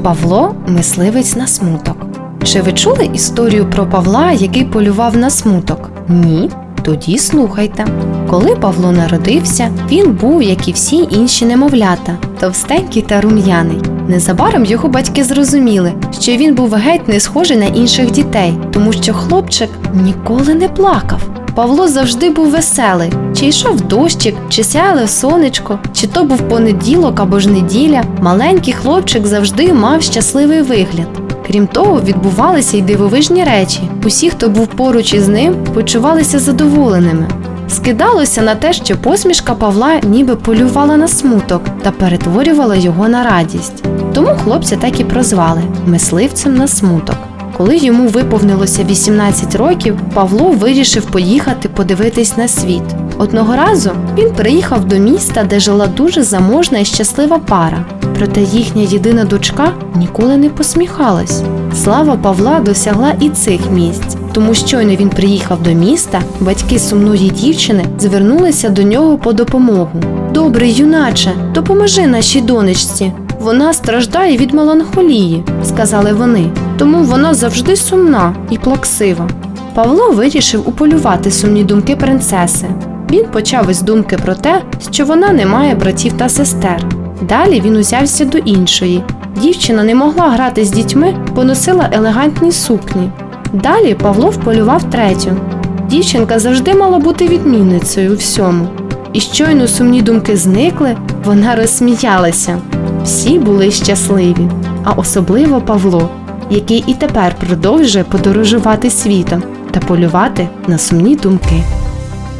Павло – мисливець на смуток. Чи ви чули історію про Павла, який полював на смуток? Ні? Тоді слухайте. Коли Павло народився, він був, як і всі інші немовлята, товстенький та рум'яний. Незабаром його батьки зрозуміли, що він був геть не схожий на інших дітей, тому що хлопчик ніколи не плакав. Павло завжди був веселий. Чи йшов дощик, чи сяяло сонечко, чи то був понеділок або ж неділя, маленький хлопчик завжди мав щасливий вигляд. Крім того, відбувалися й дивовижні речі. Усі, хто був поруч із ним, почувалися задоволеними. Скидалося на те, що посмішка Павла ніби полювала на смуток та перетворювала його на радість. Тому хлопця так і прозвали – мисливцем на смуток. Коли йому виповнилося 18 років, Павло вирішив поїхати подивитись на світ. Одного разу він приїхав до міста, де жила дуже заможна і щаслива пара. Проте їхня єдина дочка ніколи не посміхалась. Слава Павла досягла і цих місць. Тому щойно він приїхав до міста, батьки сумної дівчини звернулися до нього по допомогу. «Добрий юначе, допоможи нашій донечці. Вона страждає від меланхолії», – сказали вони. «Тому вона завжди сумна і плаксива». Павло вирішив уполювати сумні думки принцеси. Він почав із думки про те, що вона не має братів та сестер. Далі він узявся до іншої. Дівчина не могла грати з дітьми, бо носила елегантні сукні. Далі Павло вполював третю. Дівчинка завжди мала бути відмінницею у всьому. І щойно сумні думки зникли, вона розсміялася. Всі були щасливі, а особливо Павло, який і тепер продовжує подорожувати світом та полювати на сумні думки.